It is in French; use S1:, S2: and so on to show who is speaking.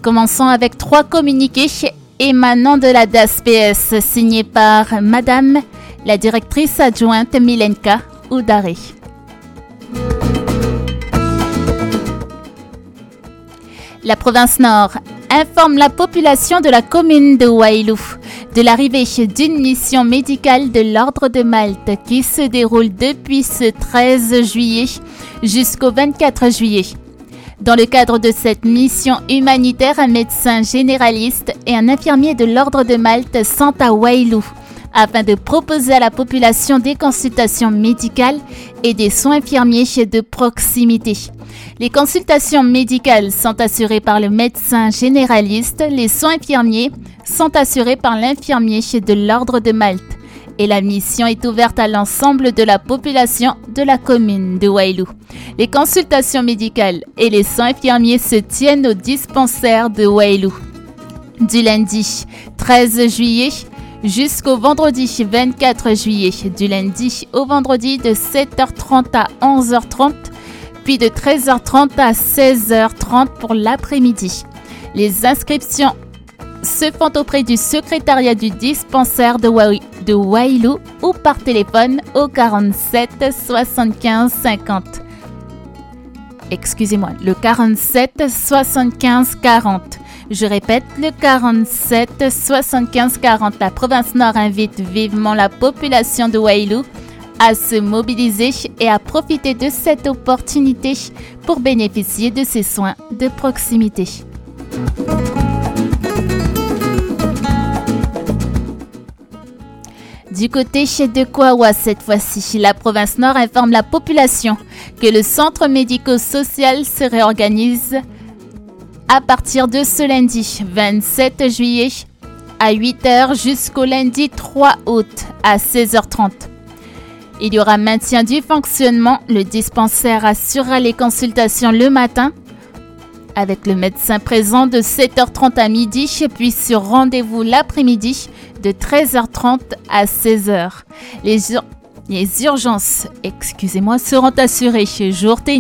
S1: Commençons avec 3 communiqués émanant de la DASPS, signés par Madame la directrice adjointe Milenka Oudaré. La province Nord informe la population de la commune de Wailou de l'arrivée d'une mission médicale de l'Ordre de Malte qui se déroule depuis ce 13 juillet jusqu'au 24 juillet. Dans le cadre de cette mission humanitaire, un médecin généraliste et un infirmier de l'Ordre de Malte sont à Wailou afin de proposer à la population des consultations médicales et des soins infirmiers de proximité. Les consultations médicales sont assurées par le médecin généraliste, les soins infirmiers sont assurés par l'infirmier de l'Ordre de Malte et la mission est ouverte à l'ensemble de la population de la commune de Wailou. Les consultations médicales et les soins infirmiers se tiennent au dispensaire de Wailou du lundi 13 juillet jusqu'au vendredi 24 juillet, du lundi au vendredi de 7h30 à 11h30, puis de 13h30 à 16h30 pour l'après-midi. Les inscriptions se font auprès du secrétariat du dispensaire de Wailou ou par téléphone au 47 75 50. Excusez-moi, le 47 75 40. Je répète, le 47 75 40. La province Nord invite vivement la population de Wailou à se mobiliser et à profiter de cette opportunité pour bénéficier de ces soins de proximité. Du côté de Kouawa, cette fois-ci, la province Nord informe la population que le centre médico-social se réorganise à partir de ce lundi 27 juillet à 8h jusqu'au lundi 3 août à 16h30. Il y aura maintien du fonctionnement. Le dispensaire assurera les consultations le matin avec le médecin présent de 7h30 à midi, puis sur rendez-vous l'après-midi de 13h30 à 16h. Les urgences, seront assurées jour et